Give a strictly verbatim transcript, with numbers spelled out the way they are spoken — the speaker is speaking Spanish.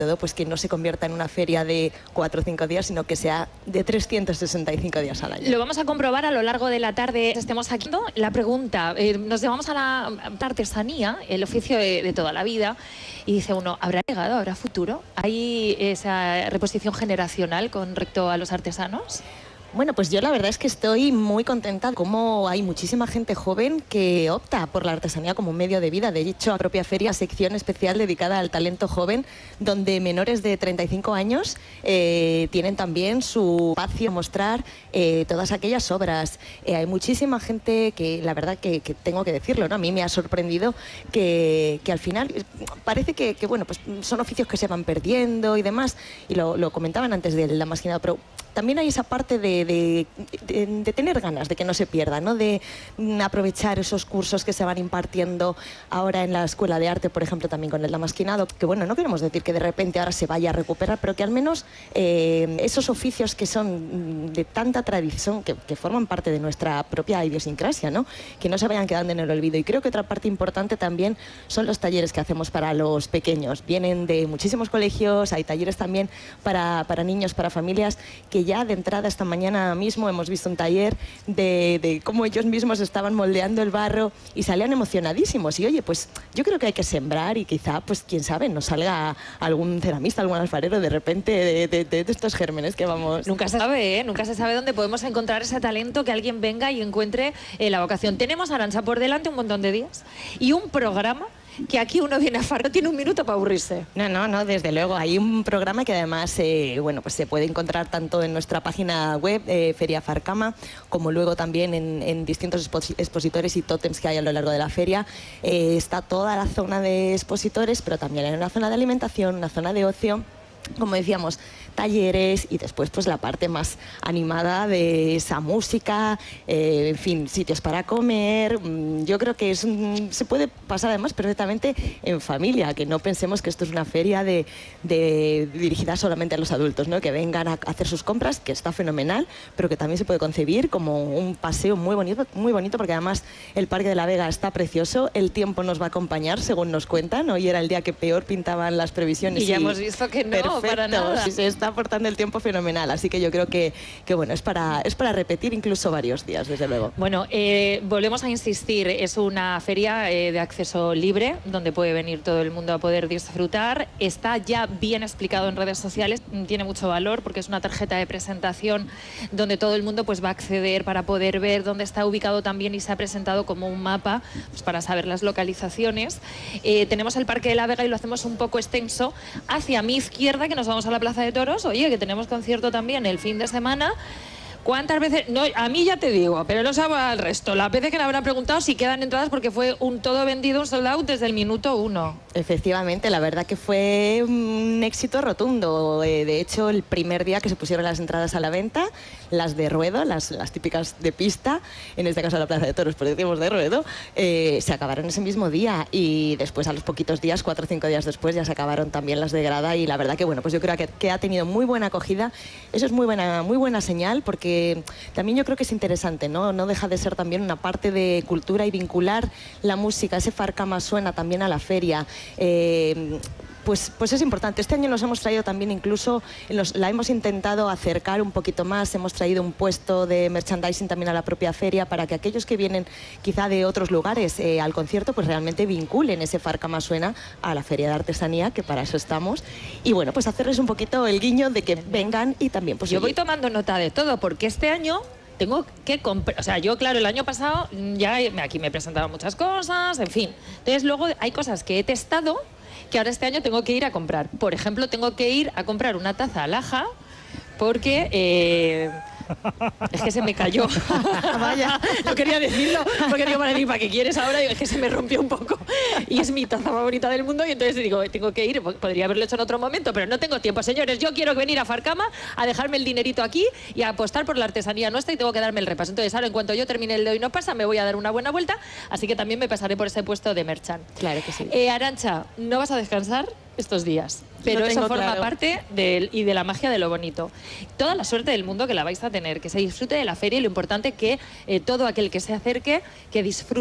todo, pues que no se convierta en una feria de cuatro o cinco días, sino que sea de trescientos sesenta y cinco días al año. Lo vamos a comprobar a lo largo de la tarde. Estemos aquí. La pregunta, eh, nos llevamos a la artesanía, el oficio de, de toda la vida, y dice uno, ¿habrá legado, habrá futuro? ¿Hay esa reposición generacional con respecto a los artesanos? Bueno, pues yo la verdad es que estoy muy contenta como hay muchísima gente joven que opta por la artesanía como un medio de vida. De hecho, la propia feria, sección especial dedicada al talento joven, donde menores de treinta y cinco años eh, tienen también su espacio a mostrar eh, todas aquellas obras. Eh, hay muchísima gente que, la verdad que, que tengo que decirlo, ¿no? A mí me ha sorprendido que, que al final parece que, que, bueno, pues son oficios que se van perdiendo y demás, y lo, lo comentaban antes de la masquinada, pero también hay esa parte de, de, de, de tener ganas de que no se pierda, ¿no? De aprovechar esos cursos que se van impartiendo ahora en la Escuela de Arte, por ejemplo, también con el damasquinado, que bueno, no queremos decir que de repente ahora se vaya a recuperar, pero que al menos eh, esos oficios que son de tanta tradición, que, que forman parte de nuestra propia idiosincrasia, ¿no? Que no se vayan quedando en el olvido. Y creo que otra parte importante también son los talleres que hacemos para los pequeños. Vienen de muchísimos colegios, hay talleres también para, para niños, para familias, que ya de entrada esta mañana mismo hemos visto un taller de, de cómo ellos mismos estaban moldeando el barro y salían emocionadísimos. Y oye, pues yo creo que hay que sembrar y quizá, pues quién sabe, nos salga algún ceramista, algún alfarero de repente de, de, de, de estos gérmenes que vamos... Nunca se sabe, ¿eh? Nunca se sabe dónde podemos encontrar ese talento, que alguien venga y encuentre eh, la vocación. Tenemos, Arantxa, por delante un montón de días y un programa que aquí uno viene a farro, tiene un minuto para aburrirse. No, no, no, desde luego. Hay un programa que además eh, bueno, pues se puede encontrar tanto en nuestra página web, eh, Feria Farcama, como luego también en, en distintos expositores y tótems que hay a lo largo de la feria. Eh, está toda la zona de expositores, pero también hay una zona de alimentación, una zona de ocio, como decíamos, talleres y después pues la parte más animada de esa música, eh, en fin, sitios para comer. Yo creo que es un, se puede pasar además perfectamente en familia, que no pensemos que esto es una feria de, de, dirigida solamente a los adultos, ¿no? Que vengan a hacer sus compras, que está fenomenal, pero que también se puede concebir como un paseo muy bonito, muy bonito, porque además el Parque de la Vega está precioso, el tiempo nos va a acompañar, según nos cuentan. Hoy era el día que peor pintaban las previsiones. Y ya y hemos visto que no, perfecto, para nada. Se está aportando el tiempo fenomenal, así que yo creo que, que bueno, es para, es para repetir incluso varios días, desde luego. Bueno, eh, volvemos a insistir, es una feria eh, de acceso libre, donde puede venir todo el mundo a poder disfrutar. Está ya bien explicado en redes sociales, tiene mucho valor porque es una tarjeta de presentación donde todo el mundo pues va a acceder para poder ver dónde está ubicado también, y se ha presentado como un mapa pues, para saber las localizaciones. Eh, tenemos el Parque de la Vega y lo hacemos un poco extenso hacia mi izquierda, que nos vamos a la Plaza de Toros. Oye, que tenemos concierto también el fin de semana. ¿Cuántas veces? No, a mí ya te digo, pero no sabe al resto. Las veces que me habrán preguntado si quedan entradas, porque fue un todo vendido, un sold out desde el minuto uno. Efectivamente, la verdad que fue un éxito rotundo. Eh, de hecho, el primer día que se pusieron las entradas a la venta, las de ruedo, las, las típicas de pista, en este caso la Plaza de Toros, pero decimos de ruedo, eh, se acabaron ese mismo día, y después a los poquitos días, cuatro o cinco días después, ya se acabaron también las de grada, y la verdad que bueno, pues yo creo que, que ha tenido muy buena acogida. Eso es muy buena, muy buena señal, porque también yo creo que es interesante, ¿no? No deja de ser también una parte de cultura y vincular la música, ese Farcama suena también a la feria. Eh, Pues, pues es importante. Este año nos hemos traído también incluso, los, la hemos intentado acercar un poquito más, hemos traído un puesto de merchandising también a la propia feria, para que aquellos que vienen quizá de otros lugares eh, al concierto, pues realmente vinculen ese Farcama suena a la feria de artesanía, que para eso estamos. Y bueno, pues hacerles un poquito el guiño de que vengan y también pues... Yo oye, voy tomando nota de todo, porque este año tengo que comprar, o sea, yo claro, el año pasado ya aquí me he presentado muchas cosas, en fin. Entonces luego hay cosas que he testado que ahora este año tengo que ir a comprar. Por ejemplo, tengo que ir a comprar una taza Alaja, porque... Eh, es que se me cayó. Vaya, no quería decirlo, porque digo, para decir, ¿para qué quieres ahora? Y es que se me rompió un poco. Y es mi taza favorita del mundo, y entonces digo, tengo que ir. Podría haberlo hecho en otro momento, pero no tengo tiempo. Señores, yo quiero venir a Farcama a dejarme el dinerito aquí y a apostar por la artesanía nuestra, y tengo que darme el repaso. Entonces, ahora, en cuanto yo termine el de hoy no pasa, me voy a dar una buena vuelta, así que también me pasaré por ese puesto de merchant. Claro que sí. Eh, Arantxa, ¿no vas a descansar estos días? Pero eso forma claro. parte de, y de la magia de lo bonito. Toda la suerte del mundo que la vais a tener, que se disfrute de la feria, y lo importante que eh, todo aquel que se acerque, que disfrute